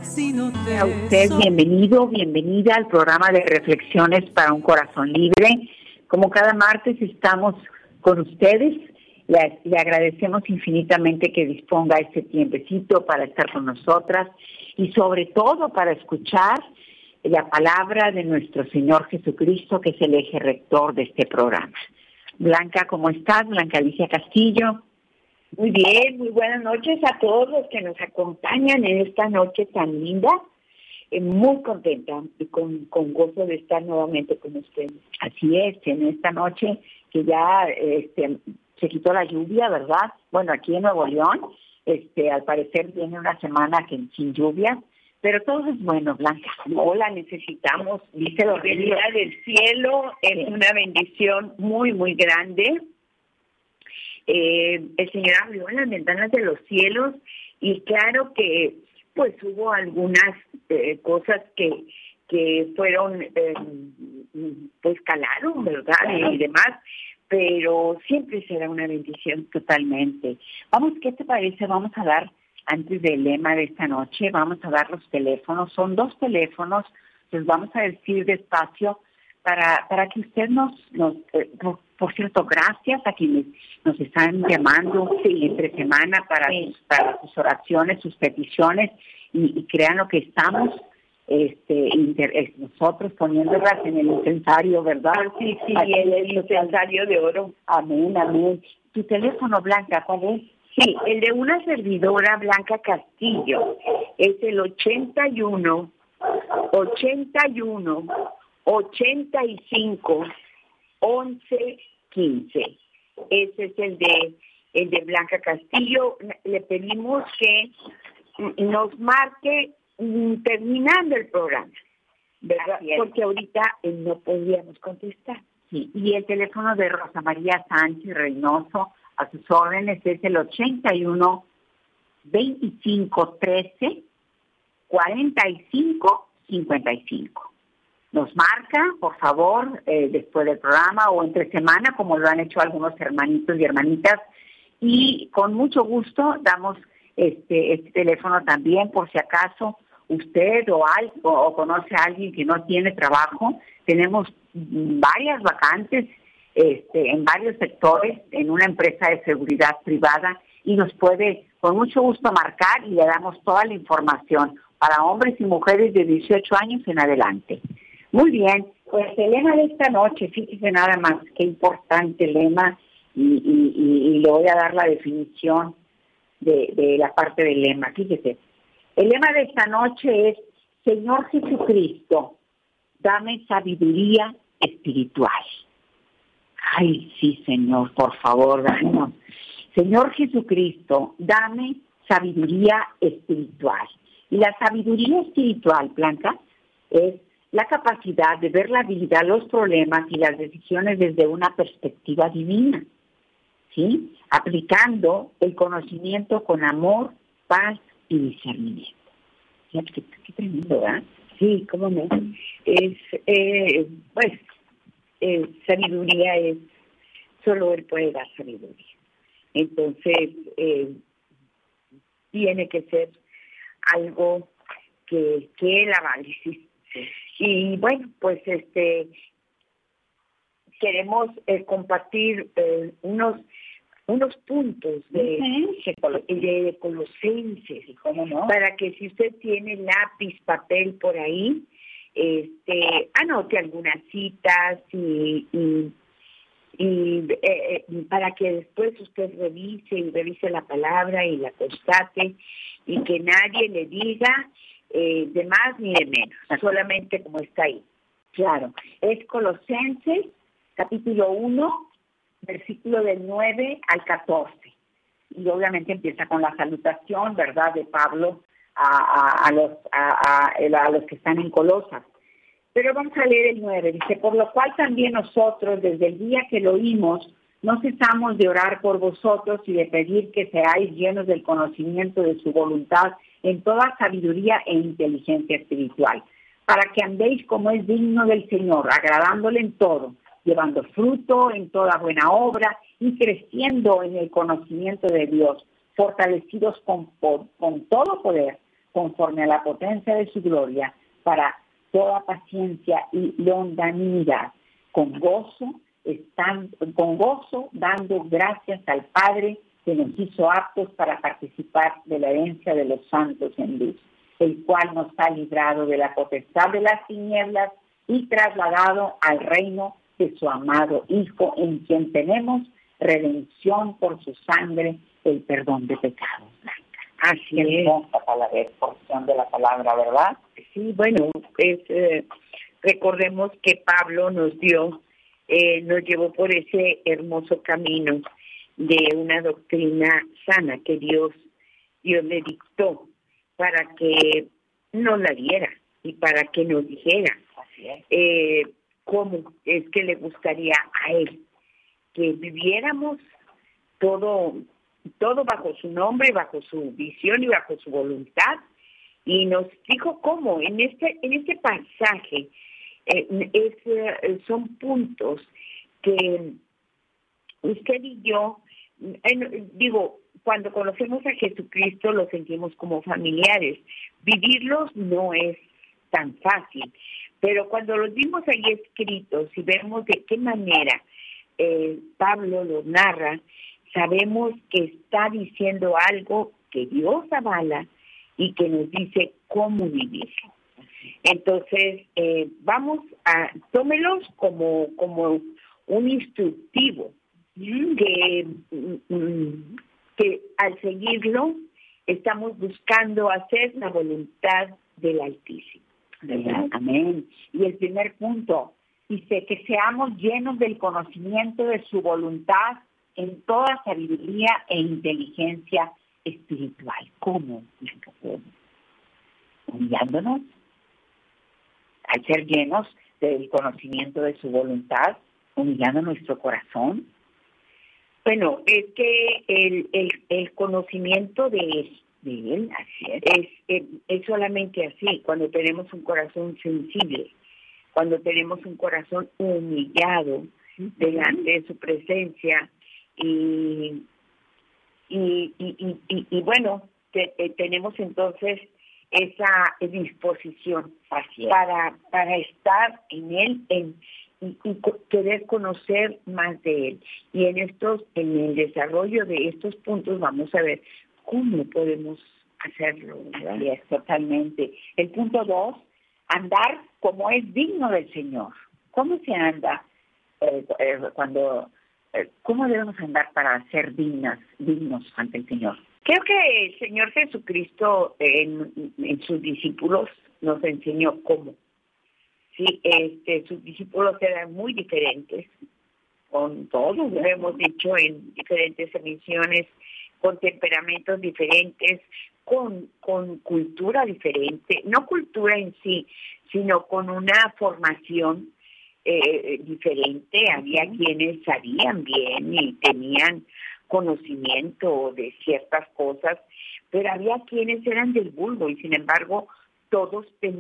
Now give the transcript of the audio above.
A usted bienvenido, bienvenida al programa de Reflexiones para un Corazón Libre. Como cada martes estamos con ustedes, le agradecemos infinitamente que disponga este tiempecito para estar con nosotras y sobre todo para escuchar la palabra de nuestro Señor Jesucristo, que es el eje rector de este programa. Blanca, ¿cómo estás? Blanca Alicia Castillo. Muy bien, muy buenas noches a todos los que nos acompañan en esta noche tan linda. Muy contenta y con gozo de estar nuevamente con ustedes. Así es, en esta noche que ya se quitó la lluvia, ¿verdad? Bueno, aquí en Nuevo León, al parecer viene una semana sin lluvia, pero todo es bueno, Blanca. No la necesitamos, dice la venida del cielo, es una bendición muy, muy grande. El Señor abrió las ventanas de los cielos y claro que pues hubo algunas cosas que fueron, pues calaron, ¿verdad? Y demás, pero siempre será una bendición. Totalmente. Vamos, ¿qué te parece? Vamos a dar, antes del lema de esta noche, vamos a dar los teléfonos. Son 2 teléfonos, les vamos a decir despacio para que usted por cierto, gracias a quienes nos están llamando entre semana para sus oraciones, sus peticiones, y crean lo que estamos nosotros poniéndolas en el incensario, ¿verdad? Sí, el incensario de oro. Amén, amén. ¿Tu teléfono, Blanca, cuál es? Sí, el de una servidora, Blanca Castillo, es el 81 85 11 15. Ese es el de Blanca Castillo. Le pedimos que nos marque terminando el programa, ¿verdad? Porque ahorita no podíamos contestar. Sí. Y el teléfono de Rosa María Sánchez Reynoso, a sus órdenes, es el 81 25 13 45 55. Nos marca, por favor, después del programa o entre semana, como lo han hecho algunos hermanitos y hermanitas, y con mucho gusto damos este teléfono también, por si acaso usted o conoce a alguien que no tiene trabajo. Tenemos varias vacantes en varios sectores, en una empresa de seguridad privada, y nos puede con mucho gusto marcar y le damos toda la información para hombres y mujeres de 18 años en adelante. Muy bien, pues el lema de esta noche, fíjese nada más, qué importante lema, y le voy a dar la definición de la parte del lema. Fíjese, el lema de esta noche es: Señor Jesucristo, dame sabiduría espiritual. Ay, sí, Señor, por favor, danos. Señor Jesucristo, dame sabiduría espiritual. Y la sabiduría espiritual, Blanca, es la capacidad de ver la vida, los problemas y las decisiones desde una perspectiva divina, ¿sí? Aplicando el conocimiento con amor, paz y discernimiento. Fíjate qué tremendo, ¿verdad? Sí, cómo no. Sabiduría es, solo Él puede dar sabiduría. Entonces, tiene que ser algo que Él avale, sí. Y bueno, pues queremos compartir unos puntos de Colosenses, ¿cómo no? Para que si usted tiene lápiz, papel por ahí, anote algunas citas y para que después usted revise la palabra y la constate, y que nadie le diga de más ni de menos, solamente como está ahí. Claro, es Colosenses, capítulo 1, versículo del 9 al 14. Y obviamente empieza con la salutación, ¿verdad?, de Pablo a los que están en Colosas. Pero vamos a leer el 9. Dice: por lo cual también nosotros, desde el día que lo oímos, no cesamos de orar por vosotros y de pedir que seáis llenos del conocimiento de su voluntad en toda sabiduría e inteligencia espiritual, para que andéis como es digno del Señor, agradándole en todo, llevando fruto en toda buena obra y creciendo en el conocimiento de Dios, fortalecidos con todo poder, conforme a la potencia de su gloria, para toda paciencia y longanimidad, con gozo, dando gracias al Padre que nos hizo aptos para participar de la herencia de los santos en luz, el cual nos ha librado de la potestad de las tinieblas y trasladado al reino de su amado Hijo, en quien tenemos redención por su sangre, el perdón de pecados. Así es. Para la porción de la palabra, ¿verdad? Sí, bueno, recordemos que Pablo nos llevó por ese hermoso camino de una doctrina sana que Dios le dictó para que nos la diera y para que nos dijera cómo es que le gustaría a él que viviéramos todo bajo su nombre, bajo su visión y bajo su voluntad. Y nos dijo cómo en este pasaje son puntos que usted y yo, cuando conocemos a Jesucristo lo sentimos como familiares. Vivirlos no es tan fácil, pero cuando los vimos ahí escritos y vemos de qué manera Pablo los narra, sabemos que está diciendo algo que Dios avala y que nos dice cómo vivirlo. Entonces, tómelos como un instructivo que al seguirlo estamos buscando hacer la voluntad del Altísimo. ¿Verdad? Amén. Y el primer punto dice que seamos llenos del conocimiento de su voluntad en toda sabiduría e inteligencia espiritual. ¿Cómo? Humillándonos, al ser llenos del conocimiento de su voluntad, humillando nuestro corazón. Bueno, es que el conocimiento de él es solamente así, cuando tenemos un corazón sensible, cuando tenemos un corazón humillado delante de su presencia y bueno, tenemos entonces esa disposición para estar en él y querer conocer más de él. Y en el desarrollo de estos puntos vamos a ver cómo podemos hacerlo, ¿verdad? Sí, es totalmente. El punto 2, andar como es digno del Señor. ¿Cómo se anda cómo debemos andar para ser dignos ante el Señor? Creo que el Señor Jesucristo en sus discípulos nos enseñó cómo. Sí, sus discípulos eran muy diferentes, con todos, lo hemos dicho en diferentes emisiones, con temperamentos diferentes, con cultura diferente, no cultura en sí, sino con una formación diferente. Había quienes sabían bien y tenían conocimiento de ciertas cosas, pero había quienes eran del vulgo y sin embargo todos tenían